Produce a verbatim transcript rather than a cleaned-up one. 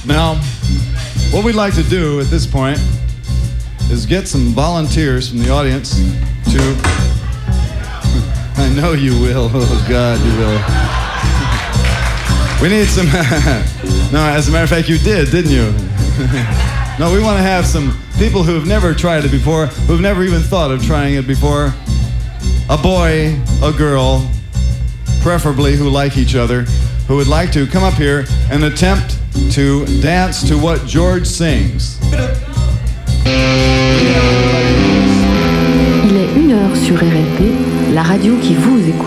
Now, what we'd like to do at this point is get some volunteers from the audience to... I know you will. Oh, God, you will. We need some... No, as a matter of fact, you did, didn't you? No, we want to have some people who have never tried it before, who've never even thought of trying it before. A boy, a girl, preferably who like each other, who would like to come up here and attempt to dance to what George sings. Il est une heure sur R L P, la radio qui vous écoute.